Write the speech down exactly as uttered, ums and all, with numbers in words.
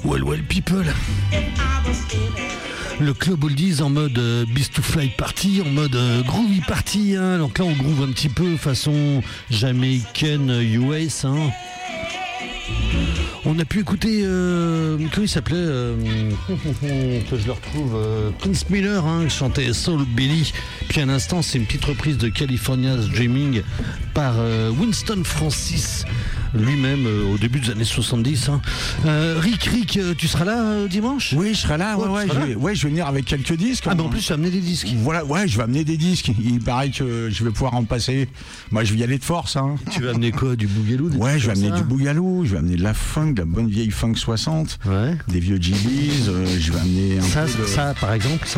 Well, well, people. Le club oldies en mode euh, Beast to Fly party, en mode euh, groovy party. Hein. Donc là, on groove un petit peu façon jamaïcaine U S. Hein. On a pu écouter, euh, comment il s'appelait euh, que je le retrouve, euh, Prince Miller, hein, qui chantait Soul Billy. Puis à l'instant, c'est une petite reprise de California's Dreaming par euh, Winston Francis, lui-même euh, au début des années soixante-dix. Hein. Euh, Rick, Rick, euh, tu seras là euh, dimanche ? Oui, je serai là. Ouais, Oh, ouais, tu seras je vais, là ouais, je vais venir avec quelques disques. Ah, ben en plus, tu vas amener des disques. Voilà, ouais, je vais amener des disques. Il paraît que je vais pouvoir en passer. Moi, je vais y aller de force. Hein. Tu vas amener quoi ? Du boogaloo ? Ouais, je vais amener ça du boogaloo, je vais amener de la funk, de la bonne vieille funk soixante, Ouais. des vieux G Bs, euh, je vais amener un Ça, peu de... ça, par exemple, ça.